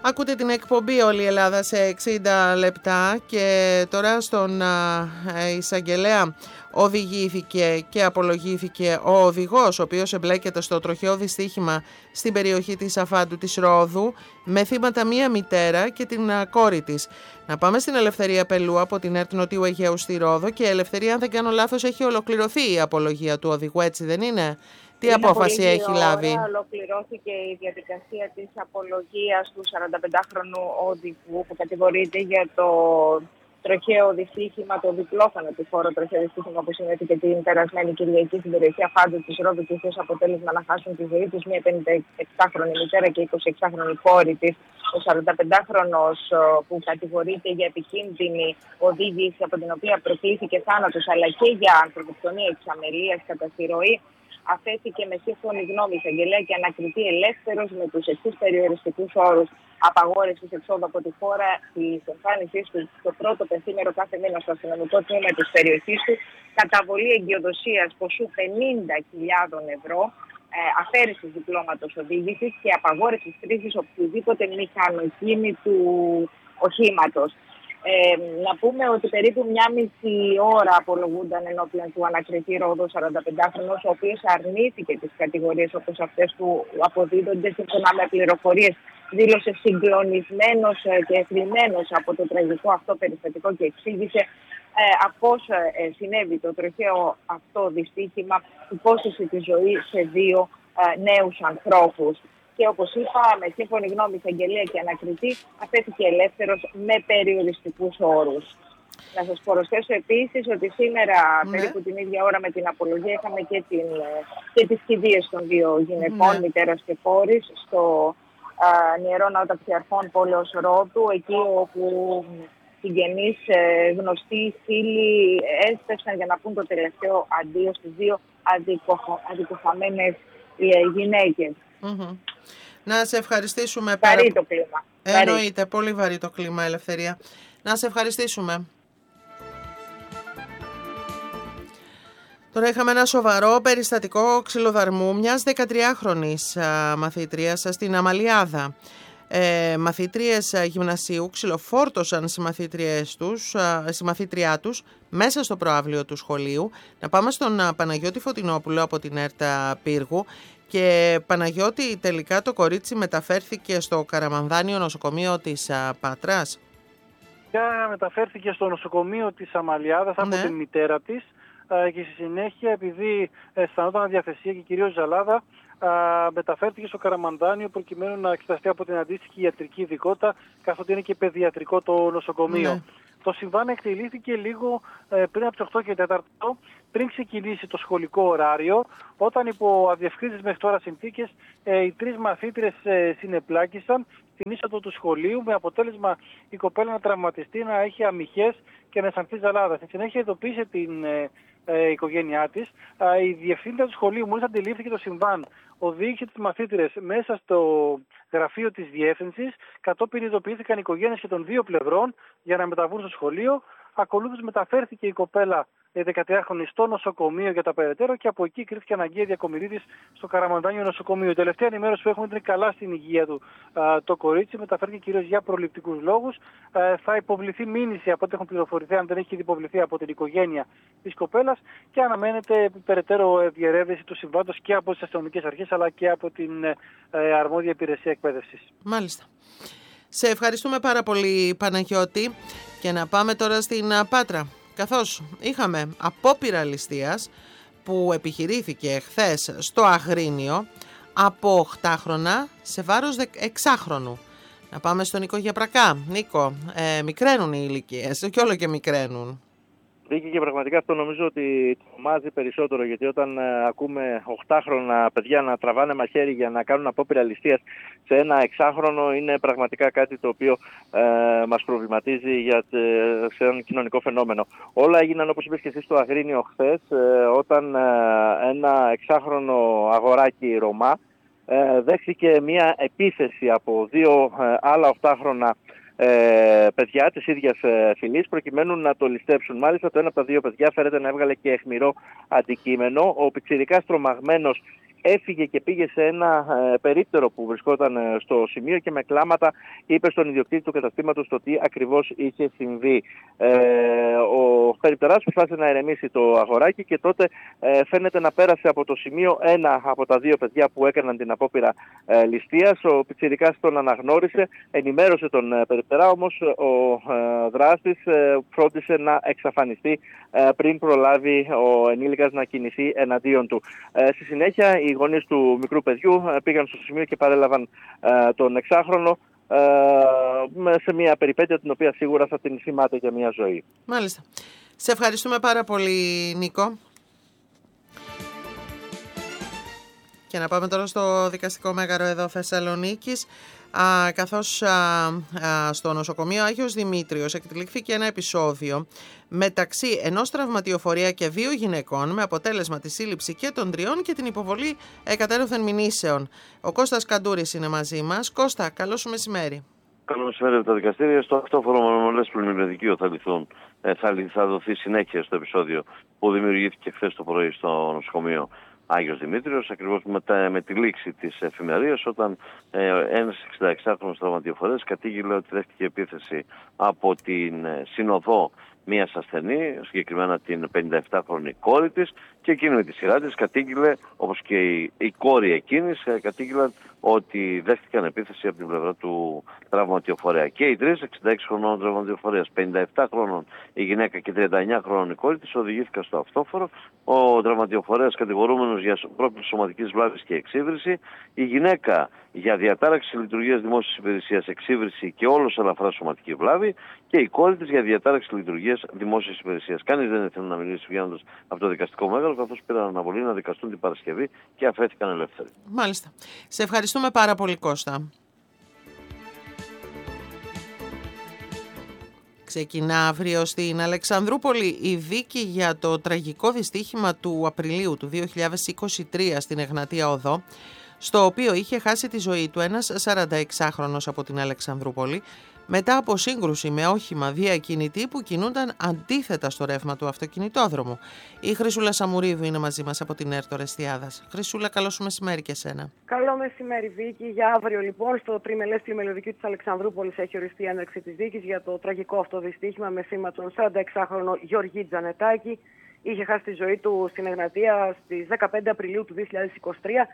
Ακούτε την εκπομπή «Όλη η Ελλάδα σε 60 λεπτά» και τώρα στον εισαγγελέα οδηγήθηκε και απολογήθηκε ο οδηγός, ο οποίος εμπλέκεται στο τροχαίο δυστύχημα στην περιοχή της Αφάντου της Ρόδου, με θύματα μία μητέρα και την κόρη της. Να πάμε στην Ελευθερία Πελού από την ΕΡΤ Νοτιού Αιγαίου στη Ρόδο. Και Ελευθερία, αν δεν κάνω λάθος, έχει ολοκληρωθεί η απολογία του οδηγού, έτσι δεν είναι? Τι απόφαση έχει λάβει? Ολοκληρώθηκε η διαδικασία της απολογίας του 45χρονου οδηγού που κατηγορείται για το τροχαίο δυστύχημα, το διπλό θανατηφόρο τροχαίο δυστύχημα που συνέβη την περασμένη Κυριακή στην περιοχή Αφάντου της Ρόδου και ως αποτέλεσμα να χάσουν τη ζωή τους μια 57χρονη μητέρα και 26χρονη κόρη της. Ο 45χρονος που κατηγορείται για επικίνδυνη οδήγηση, από την οποία προκλήθηκε θάνατος, αλλά και για ανθρωποκτονία εξ αμελίας κατά συρροή, αφέθηκε με σύμφωνη γνώμη εισαγγελέα και ανακριτή ελεύθερος με τους εξής περιοριστικούς όρους: απαγόρευσης εξόδου από τη χώρα, της εμφάνισής του στο πρώτο πενθήμερο κάθε μήνα στο αστυνομικό τμήμα της περιοχής του, καταβολή εγκυοδοσίας ποσού 50.000 ευρώ, αφαίρεσης διπλώματος οδήγησης και απαγόρευσης χρήσης οποιοδήποτε μηχανοκίνητου οχήματος. Να πούμε ότι περίπου 1,5 ώρα απολογούνταν ενώπιον του ανακριτή Ρόδου 45χρονος, ο οποίος αρνήθηκε τις κατηγορίες όπως αυτές που αποδίδονται. Σύμφωνα με πληροφορίες, δήλωσε συγκλονισμένος και θλιμμένος από το τραγικό αυτό περιστατικό και εξήγησε πώς συνέβη το τροχαίο αυτό δυστύχημα, που κόστησε τη ζωή σε 2 νέους ανθρώπους. Και όπως είπα, με σύμφωνη γνώμη εισαγγελέα και ανακριτή, αφέθηκε ελεύθερος με περιοριστικούς όρους. Να σας προσθέσω επίσης ότι σήμερα, περίπου την ίδια ώρα με την απολογία, είχαμε και τις κηδείες των 2 γυναικών, μητέρας και κόρης, στο Ιερό Ναό Ταξιαρχών Πόλεως Ρόδου, εκεί όπου συγγενείς, γνωστοί, φίλοι έστρεψαν για να πούν το τελευταίο αντίο στις 2 αντικοφαμένες γυναίκες. Να σε ευχαριστήσουμε. Βαρύ το κλίμα. Εννοείται, πολύ βαρύ το κλίμα, Ελευθερία. Να σε ευχαριστήσουμε. Τώρα είχαμε ένα σοβαρό περιστατικό ξυλοδαρμού μιας 13χρονης μαθήτριας στην Αμαλιάδα. Μαθήτριες γυμνασίου ξυλοφόρτωσαν στη μαθήτριά τους μέσα στο προαύλιο του σχολείου. Να πάμε στον Παναγιώτη Φωτεινόπουλο από την ΕΡΤ Πύργου. Και Παναγιώτη, τελικά το κορίτσι μεταφέρθηκε στο Καραμανδάνιο νοσοκομείο της Πάτρας. Μεταφέρθηκε στο νοσοκομείο της Αμαλιάδας από την μητέρα της και στη συνέχεια, επειδή αισθανόταν αδιαθεσία και κυρίως ζαλάδα, μεταφέρθηκε στο Καραμανδάνιο προκειμένου να εξεταστεί από την αντίστοιχη ιατρική ειδικότητα, καθότι είναι και παιδιατρικό το νοσοκομείο. Το συμβάν εκτελήθηκε λίγο πριν από τις 8 και 4, πριν ξεκινήσει το σχολικό ωράριο, όταν υπό αδιευκρίνητες μέχρι τώρα συνθήκες οι 3 μαθήτρες συνεπλάκησαν στην είσοδο του σχολείου, με αποτέλεσμα η κοπέλα να τραυματιστεί, να έχει αμυχές και να αισθανθεί ζαλάδα. Στη συνέχεια ειδοποίησε την οικογένειά της. Η διευθύντρια του σχολείου, μόλις αντιλήφθηκε το συμβάν, οδήγησε τις μαθήτρες μέσα στο γραφείο της διεύθυνσης. Κατόπιν ειδοποιήθηκαν οι οικογένειες και των 2 πλευρών για να μεταβούν στο σχολείο. Ακολούθως μεταφέρθηκε η κοπέλα 13χρονη στο νοσοκομείο για τα περαιτέρω και από εκεί κρίθηκε αναγκαία διακομιδή της στο Καραμανδάνιο νοσοκομείο. Η τελευταία ενημέρωση που έχουμε είναι καλά στην υγεία του το κορίτσι. Μεταφέρθηκε κυρίως για προληπτικούς λόγους. Θα υποβληθεί μήνυση, από ό,τι έχουν πληροφορηθεί, αν δεν έχει ήδη υποβληθεί, από την οικογένεια της κοπέλας, και αναμένεται περαιτέρω διερεύνηση του συμβάντος και από τις αστυνομικές αρχές αλλά και από την αρμόδια υπηρεσία εκπαίδευσης. Μάλιστα. Σε ευχαριστούμε πάρα πολύ, Παναγιώτη. Και να πάμε τώρα στην Πάτρα. Καθώς είχαμε απόπειρα ληστείας που επιχειρήθηκε χθες στο Αγρίνιο από 8χρονα σε βάρος 6χρονου. Να πάμε στον Νίκο Γιαπρακά. Νίκο, μικραίνουν οι ηλικίες και όλο και μικραίνουν. Βγήκε και πραγματικά αυτό νομίζω ότι τρομάζει περισσότερο, γιατί όταν ακούμε 8χρονα παιδιά να τραβάνε μαχαίρι για να κάνουν απόπειρα ληστείας σε ένα 6χρονο, είναι πραγματικά κάτι το οποίο μας προβληματίζει σε ένα κοινωνικό φαινόμενο. Όλα έγιναν, όπως είπες και εσύ, στο Αγρίνιο χθες, όταν ένα 6χρονο αγοράκι Ρωμά δέχθηκε μια επίθεση από 2 άλλα 8χρονα παιδιά της ίδιας φυλής, προκειμένου να το ληστέψουν. Μάλιστα, το ένα από τα 2 παιδιά φέρεται να έβγαλε και αιχμηρό αντικείμενο. Ο πιτσιρικάς, τρομαγμένος έφυγε και πήγε σε ένα περίπτερο που βρισκόταν στο σημείο και με κλάματα είπε στον ιδιοκτήτη του καταστήματος το τι ακριβώς είχε συμβεί. Ο περιπτεράς προσπάθησε να ερεμήσει το αγοράκι και τότε φαίνεται να πέρασε από το σημείο ένα από τα δύο παιδιά που έκαναν την απόπειρα ληστείας. Ο πιτσιρικάς τον αναγνώρισε, ενημέρωσε τον περιπτερά, όμως ο δράστης φρόντισε να εξαφανιστεί πριν προλάβει ο ενήλικας να κινηθεί εναντίον του. Στη συνέχεια οι γονείς του μικρού παιδιού πήγαν στο σημείο και παρέλαβαν τον 6χρονο σε μια περιπέτεια την οποία σίγουρα θα την θυμάται για μια ζωή. Μάλιστα. Σε ευχαριστούμε πάρα πολύ, Νίκο. Και να πάμε τώρα στο δικαστικό μέγαρο εδώ Θεσσαλονίκης, καθώς στο νοσοκομείο Άγιος Δημήτριος εκτελήχθηκε ένα επεισόδιο μεταξύ ενός τραυματιοφορία και 2 γυναικών με αποτέλεσμα τη σύλληψη και των 3 και την υποβολή εκατέρωθεν μηνύσεων. Ο Κώστας Καντούρης είναι μαζί μας. Κώστα, καλό σου μεσημέρι. Καλό μεσημέρι από τα δικαστήρια. Στο αυτόφορο μονομελές πλημμυροδικείο θα δοθεί συνέχεια στο επεισόδιο που δημιουργήθηκε χθες το πρωί στο νοσοκομείο Άγιος Δημήτριος, ακριβώς με τη λήξη της εφημερίας, όταν ένας 66χρονος τραυματιοφορέας κατήγγειλε ότι δέχτηκε επίθεση από την συνοδό μιας ασθενή, συγκεκριμένα την 57χρονη κόρη της, και εκείνη με τη σειρά της κατήγγειλε, όπως και η κόρη εκείνης, κατήγγειλαν ότι δέχτηκαν επίθεση από την πλευρά του τραυματιοφορέα. Και οι τρεις, 66χρονων τραυματιοφορέας, 57χρονων η γυναίκα και 39χρονων η κόρη της, οδηγήθηκαν στο αυτόφορο. Ο τραυματιοφορέας κατηγορούμενος για πρόκληση σωματικής βλάβης και εξύβριση, η γυναίκα για διατάραξη λειτουργίας δημόσιας υπηρεσίας, εξύβριση και όλος ελαφρά σωματική βλάβη, και η κόρη της για διατάραξη λειτουργίας δημόσιας υπηρεσίας. Κανείς δεν ήθελε να μιλήσει βγαίνοντας από το δικαστικό μέγαρο, καθώς πήραν αναβολή να δικαστούν την Παρασκευή και αφέθηκαν ελεύθεροι. Μάλιστα. Σε ευχαριστούμε πάρα πολύ, Κώστα. Ξεκινά αύριο στην Αλεξανδρούπολη η δίκη για το τραγικό δυστύχημα του Απριλίου του 2023 στην Εγνατία Οδό, στο οποίο είχε χάσει τη ζωή του ένας 46χρονος από την Αλεξανδρούπολη μετά από σύγκρουση με όχημα διακινητή που κινούνταν αντίθετα στο ρεύμα του αυτοκινητόδρομου. Η Χρυσούλα Σαμουρίδου είναι μαζί μας από την ΕΡΤ Ορεστιάδας. Χρυσούλα, καλό σου μεσημέρι και εσένα. Καλό μεσημέρι, Βίκη. Για αύριο, λοιπόν, στο τριμελές πλημμυροδικείο της Αλεξανδρούπολης έχει οριστεί η έναρξη της δίκης για το τραγικό αυτό δυστύχημα με θύμα τον 46χρονο Γιώργη Τζανετάκη. Είχε χάσει τη ζωή του στην Εγνατία στις 15 Απριλίου του 2023.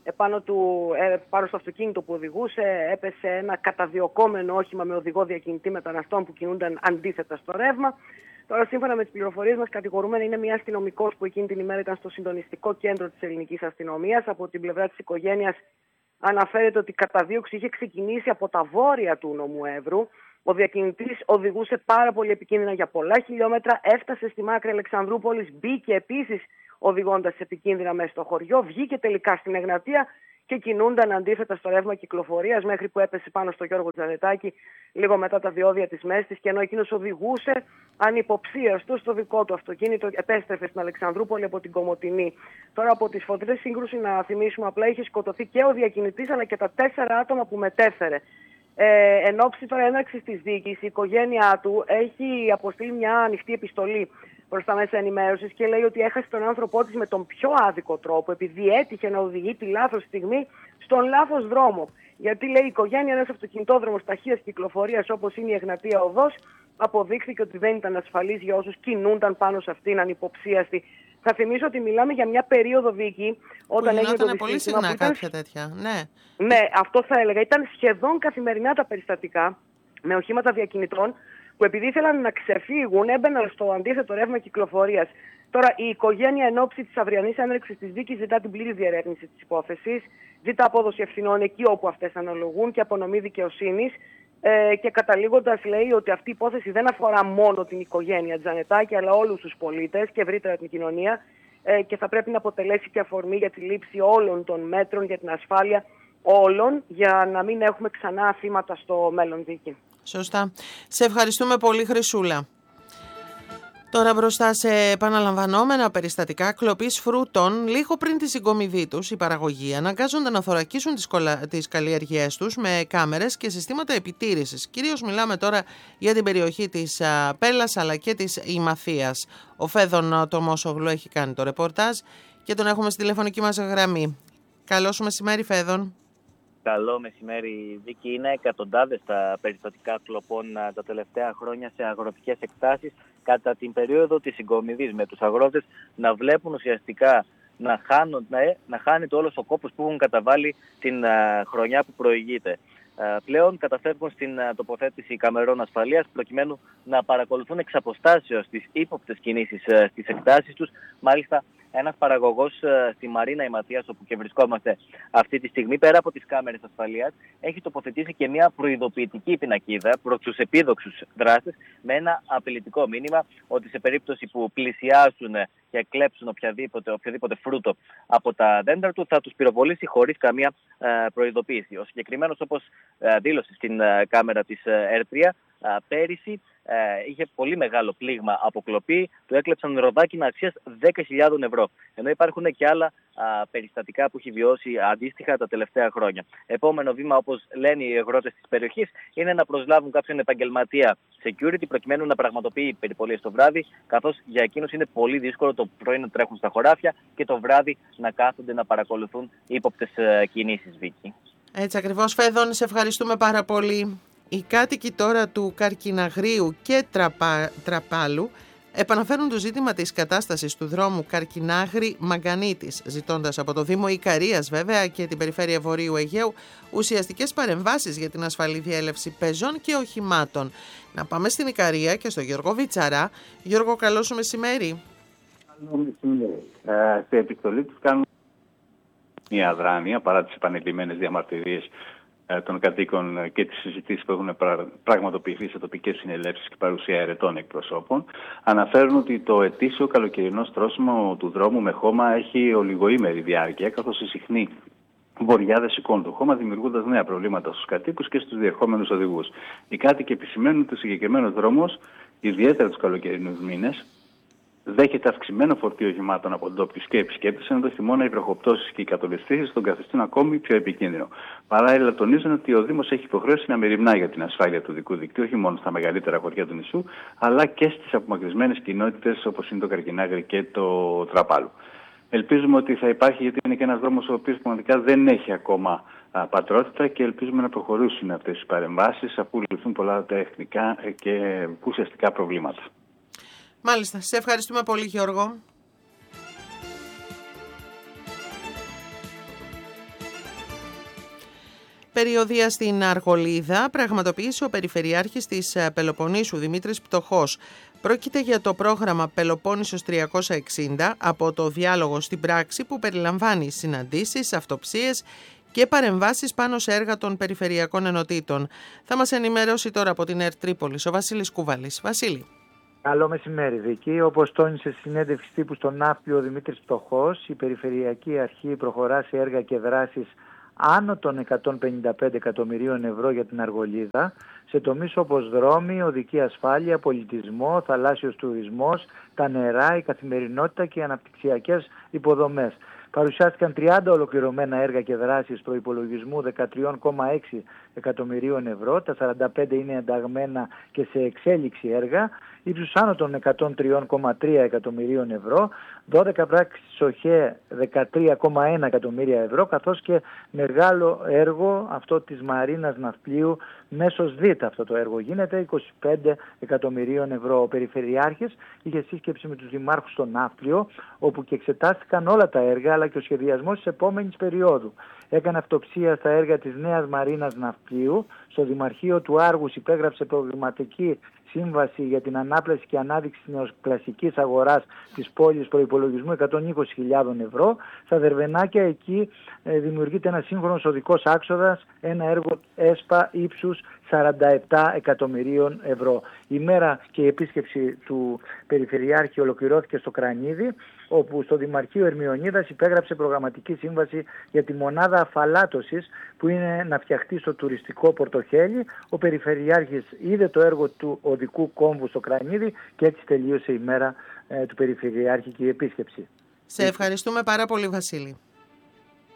Πάνω στο αυτοκίνητο που οδηγούσε έπεσε ένα καταδιωκόμενο όχημα με οδηγό διακινητή μεταναστών που κινούνταν αντίθετα στο ρεύμα. Τώρα, σύμφωνα με τις πληροφορίες μας, κατηγορούμενη είναι μια αστυνομικός που εκείνη την ημέρα ήταν στο συντονιστικό κέντρο της ελληνικής αστυνομίας. Από την πλευρά της οικογένειας αναφέρεται ότι η καταδίωξη είχε ξεκινήσει από τα βόρεια του νομού Εύρου. Ο διακινητής οδηγούσε πάρα πολύ επικίνδυνα για πολλά χιλιόμετρα, έφτασε στη μάκρη Αλεξανδρούπολης, μπήκε επίσης οδηγώντας επικίνδυνα μέσα στο χωριό, βγήκε τελικά στην Εγνατία και κινούνταν αντίθετα στο ρεύμα κυκλοφορίας μέχρι που έπεσε πάνω στο Γιώργο Τζανετάκη λίγο μετά τα διόδια της Μέστης, και ενώ εκείνος οδηγούσε ανυποψίαστος στο δικό του αυτοκίνητο, επέστρεφε στην Αλεξανδρούπολη από την Κομοτηνή. Τώρα, από τη σφοδρή σύγκρουση, να θυμίσουμε απλά, είχε σκοτωθεί και ο διακινητής αλλά και τα 4 άτομα που μετέφερε. Εν ώψη τώρα έναρξης της δίκης, η οικογένειά του έχει αποστείλει μια ανοιχτή επιστολή προς τα μέσα ενημέρωσης και λέει ότι έχασε τον άνθρωπό της με τον πιο άδικο τρόπο, επειδή έτυχε να οδηγεί τη λάθος στιγμή στον λάθος δρόμο. Γιατί, λέει η οικογένεια, ένας αυτοκινητόδρομος ταχείας κυκλοφορίας όπως είναι η Εγνατία Οδός αποδείχθηκε ότι δεν ήταν ασφαλής για όσους κινούνταν πάνω σε αυτήν ανυποψίαστη. Θα θυμίσω ότι μιλάμε για μια περίοδο, Βίκη, όταν έγινε το πολύ συχνά κάποια τέτοια. Ναι, αυτό θα έλεγα. Ήταν σχεδόν καθημερινά τα περιστατικά με οχήματα διακινητών που, επειδή ήθελαν να ξεφύγουν, έμπαιναν στο αντίθετο ρεύμα κυκλοφορίας. Τώρα, η οικογένεια εν ώψη της αυριανής έναρξης της δίκης ζητά την πλήρη διερεύνηση της υπόθεσης, ζητά απόδοση ευθυνών εκεί όπου αυτές αναλογούν και απονομή δικαιοσύνης. Και καταλήγοντας, λέει ότι αυτή η υπόθεση δεν αφορά μόνο την οικογένεια Τζανετάκη, αλλά όλους τους πολίτες και ευρύτερα την κοινωνία, και θα πρέπει να αποτελέσει και αφορμή για τη λήψη όλων των μέτρων για την ασφάλεια όλων, για να μην έχουμε ξανά θύματα στο μέλλον, δίκη. Σωστά. Σε ευχαριστούμε πολύ, Χρυσούλα. Τώρα, μπροστά σε επαναλαμβανόμενα περιστατικά κλοπής φρούτων, λίγο πριν τη συγκομιδή τους, οι παραγωγοί αναγκάζονται να θωρακίσουν τις καλλιέργειές τους με κάμερες και συστήματα επιτήρησης. Κυρίως μιλάμε τώρα για την περιοχή της Πέλλας αλλά και της Ημαθίας. Ο Φέδων Τομόσογλου έχει κάνει το ρεπορτάζ και τον έχουμε στη τηλεφωνική μας γραμμή. Καλό σου μεσημέρι, Φέδων. Καλό μεσημέρι, Βίκη. Είναι εκατοντάδες τα περιστατικά κλοπών τα τελευταία χρόνια σε αγροτικές εκτάσεις κατά την περίοδο της συγκομιδής, με τους αγρότες να βλέπουν ουσιαστικά να χάνεται όλος ο κόπος που έχουν καταβάλει την χρονιά που προηγείται. Πλέον καταφεύγουν στην τοποθέτηση καμερών ασφαλείας προκειμένου να παρακολουθούν εξ αποστάσεως τις ύποπτες κινήσεις στις εκτάσεις τους. Μάλιστα, ένας παραγωγός στη Μαρίνα Ηματίας, όπου και βρισκόμαστε αυτή τη στιγμή, πέρα από τις κάμερες ασφαλείας, έχει τοποθετήσει και μια προειδοποιητική πινακίδα προς τους επίδοξους δράστες με ένα απειλητικό μήνυμα ότι σε περίπτωση που πλησιάσουν και κλέψουν οποιοδήποτε φρούτο από τα δέντρα του, θα τους πυροβολήσει χωρίς καμία προειδοποίηση. Ο συγκεκριμένος, όπως δήλωσε στην κάμερα της ΕΡΤ3, πέρυσι είχε πολύ μεγάλο πλήγμα από κλοπή, του έκλεψαν ροδάκινα αξίας 10.000 ευρώ. Ενώ υπάρχουν και άλλα περιστατικά που έχει βιώσει αντίστοιχα τα τελευταία χρόνια. Επόμενο βήμα, όπως λένε οι αγρότες της περιοχής, είναι να προσλάβουν κάποιον επαγγελματία security προκειμένου να πραγματοποιεί περιπολίες το βράδυ, καθώς για εκείνους είναι πολύ δύσκολο το πρωί να τρέχουν στα χωράφια και το βράδυ να κάθονται να παρακολουθούν ύποπτες κινήσεις, Βίκη. Έτσι ακριβώς, Φέδων, σε ευχαριστούμε πάρα πολύ. Οι κάτοικοι τώρα του Καρκιναγρίου και Τραπάλου επαναφέρουν το ζήτημα της κατάστασης του δρόμου Καρκινάγρη-Μαγκανίτης, ζητώντας από το Δήμο Ικαρίας βέβαια και την Περιφέρεια Βορείου Αιγαίου ουσιαστικές παρεμβάσεις για την ασφαλή διέλευση πεζών και οχημάτων. Να πάμε στην Ικαρία και στο Γιώργο Βιτσαρά. Γιώργο, καλό σου μεσημέρι. Καλό μεσημέρι. Σε επιστολή τους κάνουν μια αδράνεια παρά τις επανειλημμένες διαμαρτυρίες των κατοίκων και τις συζητήσεις που έχουν πραγματοποιηθεί σε τοπικές συνελεύσεις και παρουσία αιρετών εκπροσώπων. Αναφέρουν ότι το ετήσιο καλοκαιρινό στρώσιμο του δρόμου με χώμα έχει ολιγοήμερη διάρκεια, καθώς οι συχνοί βορειάδες σηκώνουν το χώμα, δημιουργώντας νέα προβλήματα στους κατοίκους και στους διερχόμενους οδηγούς. Οι κάτοικοι επισημαίνουν ότι ο συγκεκριμένος δρόμος, ιδιαίτερα τους καλοκαιρινούς μήνες, δέχεται αυξημένο φορτίο οχημάτων από ντόπιους και επισκέπτες, ενώ το χειμώνα οι βροχοπτώσεις και οι κατολιστήσεις τον καθιστούν ακόμη πιο επικίνδυνο. Παράλληλα, τονίζουν ότι ο Δήμος έχει υποχρέωση να μεριμνά για την ασφάλεια του οδικού δικτύου, όχι μόνο στα μεγαλύτερα χωριά του νησιού, αλλά και στις απομακρυσμένες κοινότητες όπως είναι το Καρκινάγρη και το Τραπάλου. Ελπίζουμε ότι θα υπάρχει, γιατί είναι και ένας δρόμος ο οποίος πραγματικά δεν έχει ακόμα πατρότητα, και ελπίζουμε να προχωρήσουν αυτές οι παρεμβάσεις αφού λυθούν πολλά τεχνικά και ουσιαστικά προβλήματα. Μάλιστα. Σε ευχαριστούμε πολύ, Γιώργο. Περιοδεία στην Αργολίδα πραγματοποίησε ο Περιφερειάρχης της Πελοποννήσου, Δημήτρης Πτωχός. Πρόκειται για το πρόγραμμα Πελοπόννησος 360 από το διάλογο στην πράξη, που περιλαμβάνει συναντήσεις, αυτοψίες και παρεμβάσεις πάνω σε έργα των περιφερειακών ενωτήτων. Θα μας ενημερώσει τώρα από την ΕΡΤ Τρίπολης ο Βασίλης Κουβαλής. Βασίλη. Καλό μεσημέρι, Βίκη. Όπως τόνισε στη συνέντευξη τύπου στον Ναύπλιο ο Δημήτρης Πτωχός, η Περιφερειακή Αρχή προχωρά σε έργα και δράσεις άνω των 155 εκατομμυρίων ευρώ για την Αργολίδα, σε τομείς όπως δρόμοι, οδική ασφάλεια, πολιτισμό, θαλάσσιος τουρισμός, τα νερά, η καθημερινότητα και οι αναπτυξιακές υποδομές. Παρουσιάστηκαν 30 ολοκληρωμένα έργα και δράσεις προϋπολογισμού 13,6 εκατομμυρίων ευρώ. Τα 45 είναι ενταγμένα και σε εξέλιξη έργα, ύψους άνω των 103,3 εκατομμυρίων ευρώ, 12 πράξεις ΟΧΕ 13,1 εκατομμύρια ευρώ, καθώς και μεγάλο έργο αυτό της Μαρίνας Ναυπλίου, μέσος ΔΙΤ αυτό το έργο γίνεται, 25 εκατομμυρίων ευρώ. Ο Περιφερειάρχης είχε σύσκεψη με τους δημάρχους στο Ναύπλιο, όπου και εξετάστηκαν όλα τα έργα αλλά και ο σχεδιασμός της επόμενης περίοδου. Έκανε αυτοψία στα έργα της Νέας Μαρίνας Ναυπλίου. Στο Δημαρχείο του Άργους υπέγραψε προγραμματική σύμβαση για την ανάπλαση και ανάδειξη νεοκλασικής αγοράς της πόλης προϋπολογισμού 120.000 ευρώ. Στα Δερβενάκια εκεί δημιουργείται ένα σύγχρονος οδικός άξονας, ένα έργο ΕΣΠΑ ύψους 47 εκατομμυρίων ευρώ. Η μέρα και η επίσκεψη του Περιφερειάρχη ολοκληρώθηκε στο Κρανίδι, όπου στο Δημαρχείο Ερμιονίδας υπέγραψε προγραμματική σύμβαση για τη μονάδα αφαλάτωσης που είναι να φτιαχτεί στο τουριστικό Πορτοχέλι. Ο Περιφερειάρχης είδε το έργο του οδικού κόμβου στο Κρανίδι και έτσι τελείωσε η μέρα του Περιφερειάρχη και η επίσκεψη. Σε ευχαριστούμε πάρα πολύ, Βασίλη.